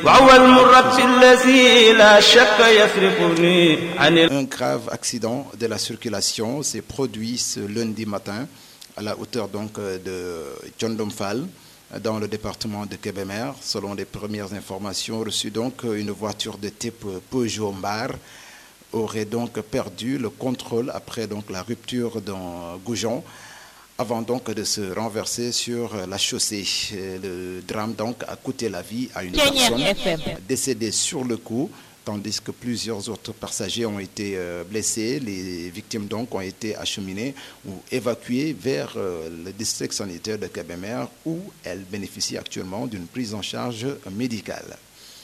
Un grave accident de la circulation s'est produit ce lundi matin à la hauteur donc de Thiondom-Fall dans le département de Kébémer. Selon les premières informations reçues, donc une voiture de type Peugeot Mbar aurait donc perdu le contrôle après donc la rupture d'un goujon avant donc de se renverser sur la chaussée. Le drame donc a coûté la vie à une personne décédée sur le coup, tandis que plusieurs autres passagers ont été blessés. Les victimes donc ont été acheminées ou évacuées vers le district sanitaire de Kébémer où elles bénéficient actuellement d'une prise en charge médicale.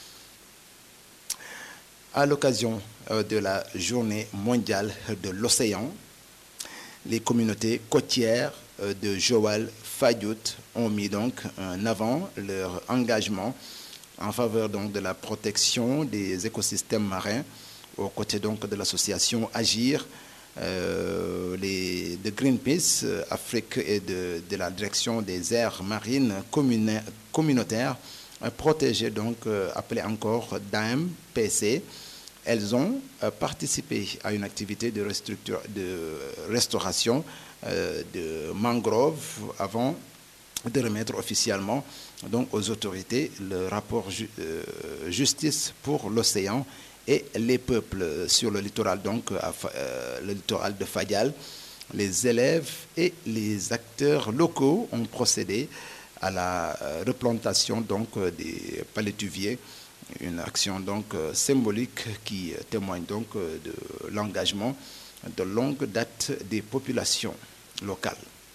À l'occasion de la journée mondiale de l'océan, les communautés côtières de Joal-Fadiouth ont mis donc en avant leur engagement en faveur donc de la protection des écosystèmes marins, aux côtés donc de l'association Agir, de Greenpeace Afrique et de la direction des aires marines communautaires protégées, donc appelée encore DAM-PC. Elles ont participé à une activité de restauration de mangroves avant de remettre officiellement donc aux autorités le rapport justice pour l'océan et les peuples sur le littoral, donc le littoral de Fadial. Les élèves et les acteurs locaux ont procédé à la replantation donc des palétuviers, une action donc symbolique qui témoigne donc de l'engagement de longue date des populations locales.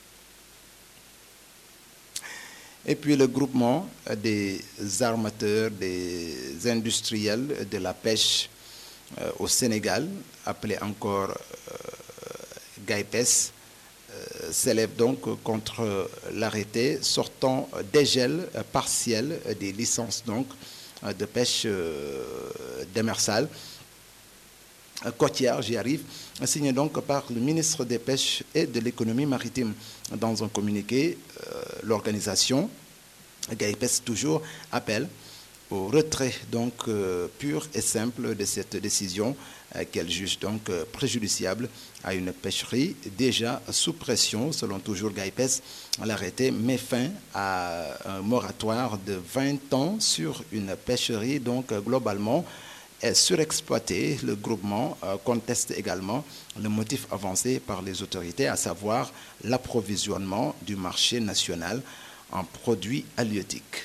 Et puis le groupement des armateurs, des industriels de la pêche au Sénégal, appelé encore GAIPES, s'élève donc contre l'arrêté sortant dégel partiel des licences donc de pêche démersale côtière, j'y arrive, signé donc par le ministre des Pêches et de l'Économie maritime. Dans un communiqué, l'organisation GAIPES toujours appelle au retrait donc pur et simple de cette décision qu'elle juge donc préjudiciable à une pêcherie déjà sous pression. Selon toujours GAIPES, l'arrêté met fin à un moratoire de 20 ans sur une pêcherie donc globalement est surexploitée. Le groupement conteste également le motif avancé par les autorités, à savoir l'approvisionnement du marché national en produits halieutiques.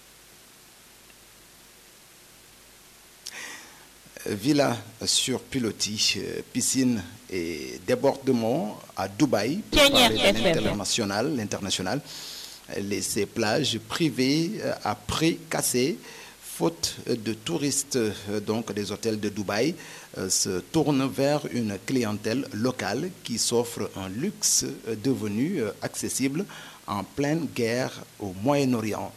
Villa sur pilotis, piscine et débordement à Dubaï, pour parler de l'international. Ces plages privées à prix cassé, faute de touristes donc des hôtels de Dubaï, se tournent vers une clientèle locale qui s'offre un luxe devenu accessible en pleine guerre au Moyen-Orient.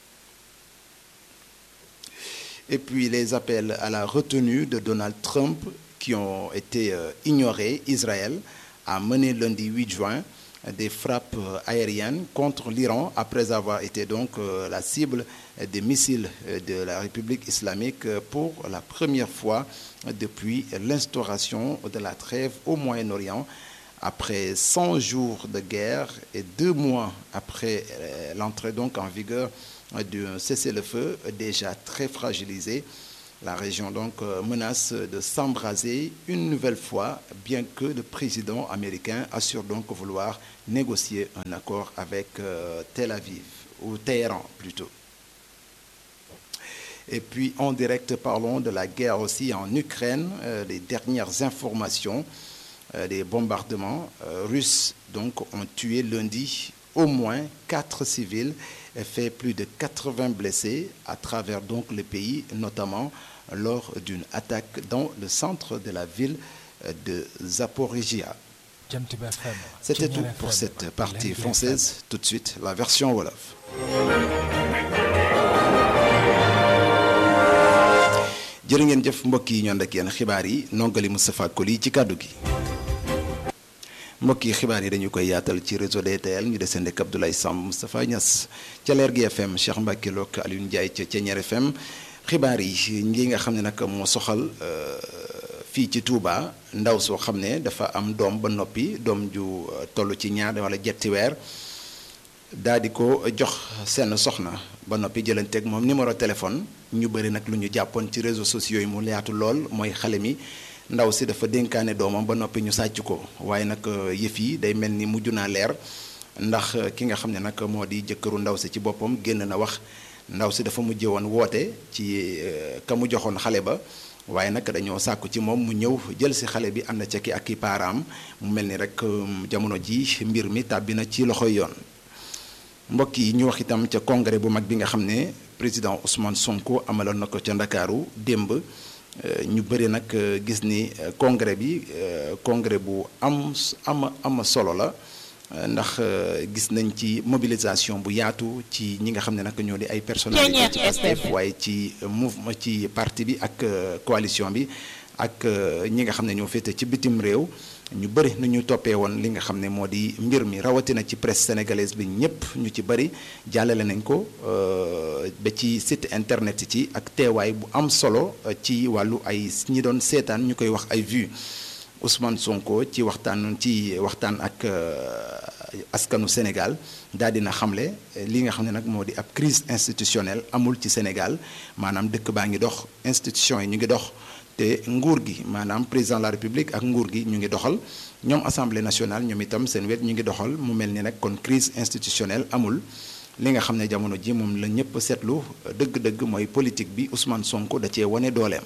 Et puis les appels à la retenue de Donald Trump qui ont été ignorés. Israël a mené lundi 8 juin des frappes aériennes contre l'Iran après avoir été donc la cible des missiles de la République islamique pour la première fois depuis l'instauration de la trêve au Moyen-Orient. Après 100 jours de guerre et 2 mois après l'entrée donc en vigueur d'un cessez-le-feu déjà très fragilisé, la région donc menace de s'embraser une nouvelle fois, bien que le président américain assure donc vouloir négocier un accord avec Tel Aviv, ou Téhéran plutôt. Et puis en direct, parlons de la guerre aussi en Ukraine, les dernières informations. Les bombardements russes donc ont tué lundi au moins 4 civils et fait plus de 80 blessés à travers donc le pays, notamment lors d'une attaque dans le centre de la ville de Zaporizhia. C'était tout pour cette partie française. Tout de suite, la version Wolof. jërë ngeen jëf mbokk yi ñoon ak yéen xibaar yi nongali Moustapha Koli ci kàddu gi. mbokk yi xibaar yi dañu koy yaatal ci réseau DTL ñu desandi ak Abdoulaye Samb Moustapha Niass ca Leer gi FM Cheikh Mbacke Lok Alioune Ndiaye ca Thiéniere FM xibaar yi ngi nga xam ne nag moo soxal fii ci Touba ndaw soo xam ne dafa am doom ba noppi doom ju toll ci ñaar wala jetti weer daal di ko jox seen soxna ba noppi jëlanteeg moom numéro téléphone ñu bëri nag lu ñu jàppoon ci réseaux sociaux yi mu yaatu lool mooy xale mi ndaw si dafa dénkaane doomam ba noppi ñu sàcc ko waaye nag yëf yi day mel ni mujj naa leer ndax ki nga xam ne nag moo di jëkkëru ndaw si ci boppam génn na wax ndaw si dafa mujje woon woote ci ka mu joxoon xale ba waaye nag dañoo sàkku ci moom mu ñëw jël si xale bi ànd ca ki ak i paaraam mu mel ni rek jamono ji mbir mi tàbbi na ci loxoy yoon. mbokk yi ñu wax itam ca congrès bu mag bi nga xam ne président Ousmane Sonko amaloon na ko ca Ndakaaru démb ñu bëri nag gis ni congrès bi congrès bu am solo la ndax gis nañ ci mobilisation bu yaatu ci ñi nga xam ne nag ñoo di ay personnalité ci Pastef waaye ci mouvement ci parti bi ak coalition bi ak ñi nga xam ne ñoo féete ci bitim réew ñu bëri nu ñu toppee woon li nga xam ne moo di mbir mi rawatina ci presse sénégalaise bi ñëpp ñu ci bëri jàllale nañ ko ba ci site internet ci ak teewaay bu am solo ci wàllu ay ñi doon seetaan ñu koy wax ay vues Ousmane Sonko ci waxtaan ak askanu Sénégal daal dina xamle li nga xam ne nag moo di ab crise institutionnelle amul ci Sénégal maanaam dëkk baa ngi dox institution yi ñu ngi dox te nguur gi maanaam président de la République ak nguur gi ñu ngi doxal ñoom assemblée nationale ñoom itam seen wet ñu ngi doxal mu mel ni nag kon crise institutionnelle amul li nga xam ne jamono ji moom la ñëpp seetlu dëgg-dëgg mooy politique bi Ousmane Sonko da cee wane dooleem.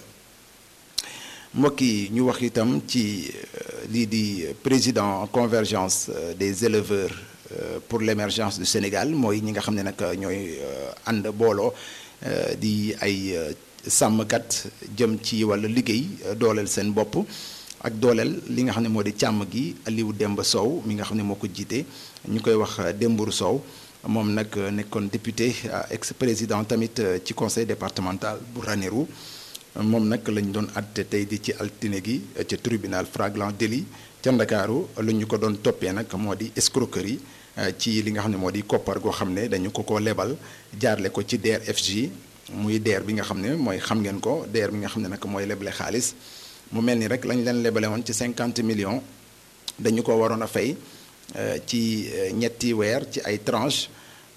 mbokk yi ñu wax itam ci lii di président convergence des éleveurs pour l'émergence du Sénégal mooy ñi nga xam ne nag ñooy ànd booloo di ay sàmmkat jëm ci wàllu liggéey dooleel seen bopp ak dooleel li nga xam ne moo di càmm gi Aliou Demba Sow mi nga xam ne moo ko jiite ñu koy wax Dembourou Sow moom nag nekkoon député ex président tamit ci conseil départemental bu Ranérou moom nag lañ doon àtte tey di ci altine gi ca tribunal flagrant délit ca Ndakaaru lu ñu ko doon toppee nag moo di escroquerie ci li nga xam ne moo di koppar goo xam ne dañu ko lebal jaarle ko ci DER/FJ muy DER bi nga xam ne mooy xam ngeen ko DER bi nga xam ne nag mooy leble xaalis mu mel ni rek lañ leen lebale woon ci 50 millions dañu ko waroon a fay ci ñetti weer ci ay tranche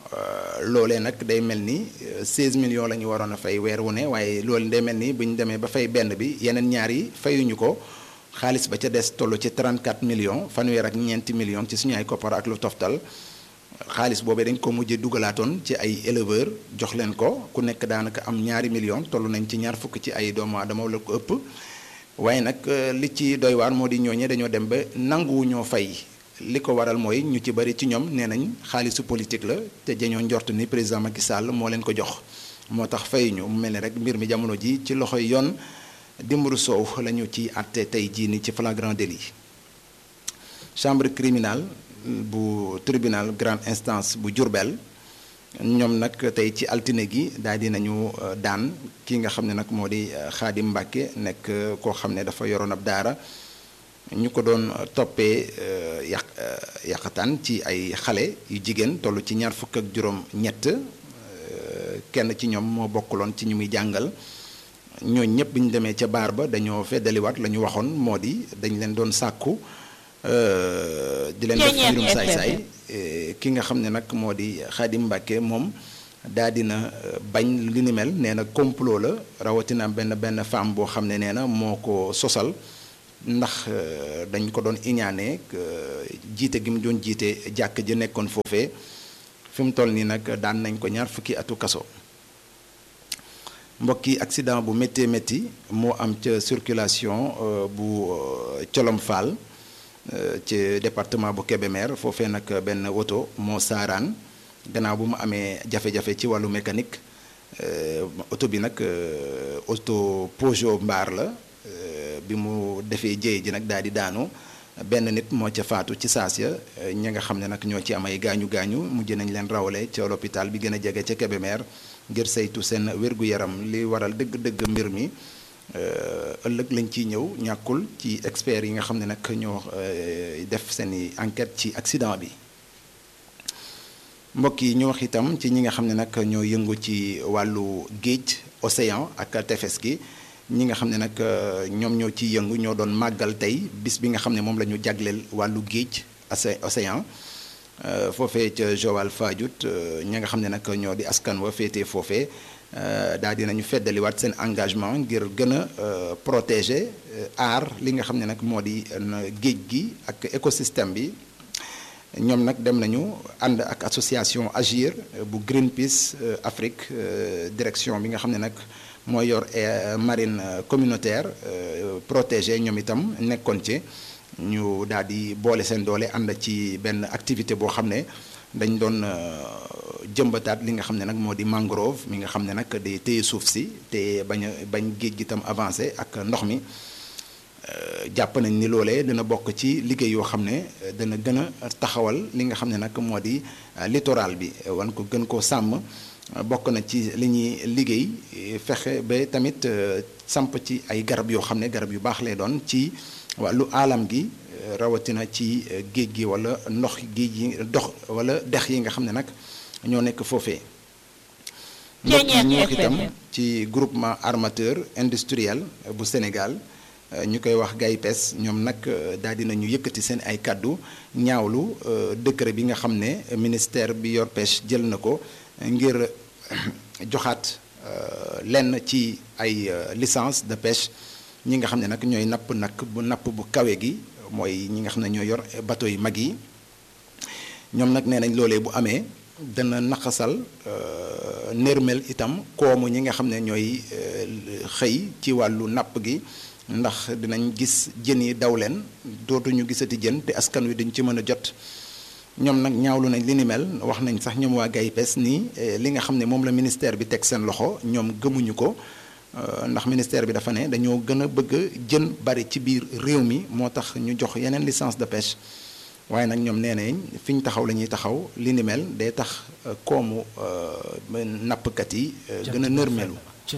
loolee nag day mel ni 16 millions la ñu waroon a fay weer wu ne waaye loolu day mel ni bu ñu demee ba fay benn bi yeneen ñaar yi fayuñu ko xaalis ba ca des toll ci 34 millions fanweer ak ñeenti millions ci suñu ay koppar ak lu toftal xaalis boobee dañ ko mujjee dugalaatoon ci ay éleveurs jox leen ko ku nekk daanaka am ñaari millions toll nañ ci ñaar fukk ci ay doomu aadama wala ko ëpp waaye nag li ci doy waar moo di ñooñee dañoo dem ba nanguwu ñoo fay li ko waral mooy ñu ci bari ci ñoom nee nañ xaalisu politique la te dañoo njort ni président Macky Sall moo leen ko jox moo tax fay ñu mu mel ni rek mbir mi jamono ji ci loxoy yoon Dembourou Sow la ñu ci àtte tey jii ni ci flagrant délit chambre criminelle bu tribunal grande instance bu Diourbel ñoom nag tey ci altine gi daal di nañu daan ki nga xam ne nag moo di Khadim Mbacke nekk koo xam ne dafa yoroon ab daara ñu ko doon toppee yàqataan ci ay xale yu jigéen toll ci ñaar fukk ak juróom ñett kenn ci ñoom moo bokkuloon ci ñu muy jàngal ñooñu ñëpp bi ñu demee ca baar ba dañoo feddaliwaat la ñu waxoon moo di dañ leen doon sàkku di leen def mbirum saay-saay ki nga xam ne nag moo di Khadim Mbacke moom daa dina bañ li ni mel nee na complot la rawatina benn femme boo xam ne nee na moo ko sosal ndax dañ ko doon iñaane jiite gi mu doon jiite jàkk ji nekkoon foofee fi mu toll nii nag daan nañ ko ñaar fukki atu kaso mbokki accident bu méttee métti moo am ca circulation bu Colom Fall ci département bu Kébémer foofee nag benn oto moo saaraan gannaaw bu mu amee jafe-jafe ci wàllu mécanique oto bi nag oto Peugeot mbaar la bi mu defee jéey ji nag daal di daanu benn nit moo ca faatu ci saas ya ñi nga xam ne nag ñoo ci am ay gaañu-gaañu mujj nañ leen rawale ca l'hôpital bi gën a jege ca Kébémer ngir saytu seen wér-gu-yaram li waral dëgg-dëgg mbir mi ëllëg lañ ciy ñëw ñàkkul ci experts yi nga xam ne nag ñoo def seeni enquête ci accident bi mbokk yi ñu wax itam ci ñi nga xam ne nag ñoo yëngu ci wàllu géej océan ak tefes gi ñi nga xam ne nag ñoom ñoo ciy yëngu ñoo doon màggal tey bis bi nga xam ne moom la ñu jagleel wàllu géej océan foofee ca Joal Fadiouth ñi nga xam ne nag ñoo di askan wa féetee foofee daal dinañu feddaliwaat seen engagement ngir gën a protéger aar li nga xam ne nag moo di géej gi ak écosystème bi ñoom nag dem nañu ànd ak association Agir bu Greenpeace Afrique direction bi nga xam ne nag mooy yor marine communautaire protégée ñoom itam nekkoon ci ñu daal di boole seen doole ànd ci benn activité boo xam ne dañ doon jëmbataat li nga xam ne nag moo di mangrove mi nga xam ne nag day téye suuf si te bañ géej gi itam avancé ak ndox mi jàpp nañ ni loolee dina bokk ci liggéey yoo xam ne dana gën a taxawal li nga xam ne nag moo di littoral bi wan ko gën koo sàmm bokk na ci li ñuy liggéey fexe ba tamit samp ci ay garab yoo xam ne garab yu baax lay doon ci wàllu aalam gi rawatina ci géej gi wala ndox géej yi dox wala dex yi nga xam ne nag ñoo nekk foofee mbokk yi ñu wax itam ci groupement armateur industriel bu Sénégal ñu koy wax GAIPES ñoom nag daal dinañu yëkkati seen ay kàddu ñaawlu décret bi nga xam ne ministère bi yor pêche jël na ko ngir joxaat lenn ci ay licence de pêche ñi nga xam ne nag ñooy napp bu kawe gi mooy ñi nga xam ne ñoo yor bateau yu mag yi ñoom nag nee nañ loolee bu amee dana naqasal nërmel itam koomu ñi nga xam ne ñooy xëy ci wàllu napp gi ndax dinañ gis jën yi daw leen dootuñu gisati jën te askan wi dañ ci mën a jot ñoom nag ñaawlu nañ li ni mel wax nañ sax ñoom waa GAIPES ni li nga xam ne moom la ministère bi teg seen loxo ñoom gëmuñu ko ndax ministère bi dafa ne dañoo gën a bëgg jën bari ci biir réew mi moo tax ñu jox yeneen licence de pêche waaye nag ñoom nee nañ fi ñu taxaw la ñuy taxaw li ni mel day tax koomu nappkat yi gën a nërmeelu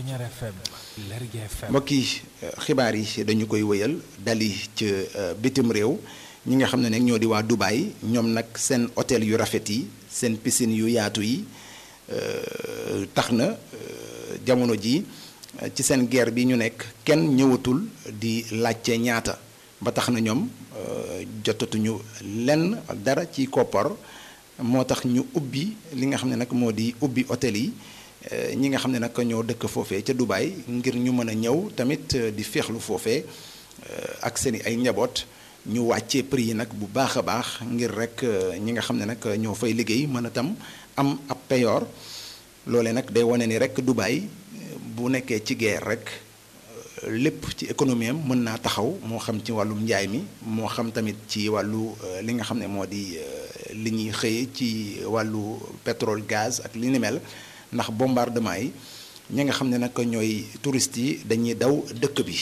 mbokki xibaar yi dañu koy wëyal dali ci bitim réew ñi nga xam ne nag ñoo di waa Dubaï ñoom nag seen hôtel yu rafet yi seen piscine yu yaatu yi tax na jamono ji ci seen guerre bi ñu nekk kenn ñëwatul di laajte ñaata ba tax na ñoom jotatuñu lenn dara ci koppar moo tax ñu ubbi li nga xam ne nag moo di ubbi hôtel yi ñi nga xam ne nag ñoo dëkk foofee ca Dubaï ngir ñu mën a ñëw tamit di féexlu foofee ak seeni ay njaboot ñu wàccee prix yi nag bu baax a baax ngir rek ñi nga xam ne nag ñoo fay liggéey mën a tam am ab payoor loole nag day wane ni rek Dubaï bu nekkee ci guerre rek lépp ci économie am mën naa taxaw moo xam ci wàllum njaay mi moo xam tamit ci wàllu li nga xam ne moo di li ñuy xëye ci wàllu pétrole gaz ak li ni mel ndax bombardement yi ñi nga xam ne nag ñooy touristes yi dañuy daw dëkk bi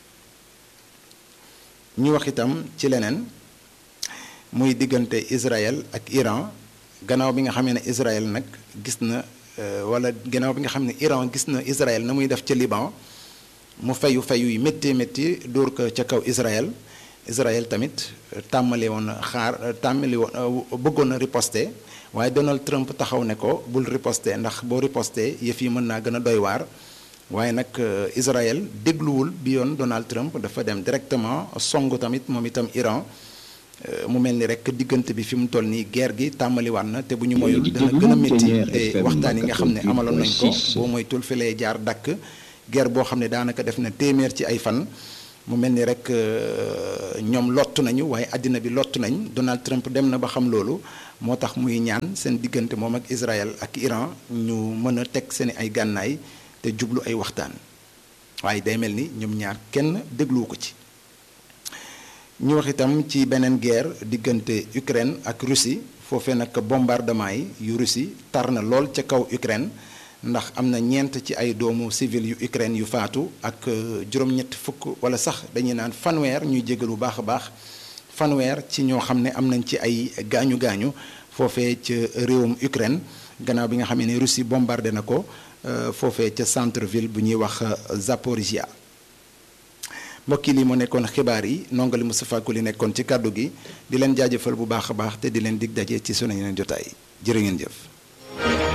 ñu wax itam ci leneen muy diggante Israël ak Iran gannaaw bi nga xamee ne Israël nag gis na wala gannaaw bi nga xam ne Iran gis na Israël na muy def ca Liban mu fayu yu métti métti dóor ko ca kaw Israël tamit tàmmali woon bëggoon na riposter waaye Donald Trump taxaw ne ko bul riposter ndax boo riposter yëf yi mën naa gën a doy waar waaye nag Israël dégluwul bi yoon Donald Trump dafa dem directement songu tamit moom itam Iran mu mel ni rek diggante bi fi mu toll nii guerre gi tàmbaliwaat na te bu ñu moyul dana gën a métti te waxtaan yi nga xam ne amaloon nañ ko boo moytul fi lay jaar dakk guerre boo xam ne daanaka def na téeméer ci ay fan mu mel ni rek ñoom lottu nañu waaye àddina bi lottu nañ Donald Trump dem na ba xam loolu moo tax muy ñaan seen diggante moom ak Israël ak Iran ñu mën a teg seen ay gànnaay te jublu ay waxtaan waaye day mel ni ñoom ñaar kenn dégluwu ko ci ñu wax itam ci beneen guerre diggante Ukraine ak Russie foofee nag bombardement yi yu Russie tar na lool ca kaw Ukraine ndax am na ñeent ci ay doomu civil yu Ukraine yu faatu ak juróom-ñett fukk wala sax dañuy naan fanweer ñuy jégal bu baax a baax fanweer ci ñoo xam ne am nañ ci ay gaañu gaañu foofee ca réewum Ukraine gannaaw bi nga xamee ne Russie bombardé na ko foofee ca centre ville bu ñuy wax Zaporizhia mbokk yi lii moo nekkoon xibaar yi nongali Moustapha Koli nekkoon ci kàddu gi di leen jaajëfal bu baax a baax te di leen dig daje ci sunu yeneen jotaay. jërë ngeen jëf.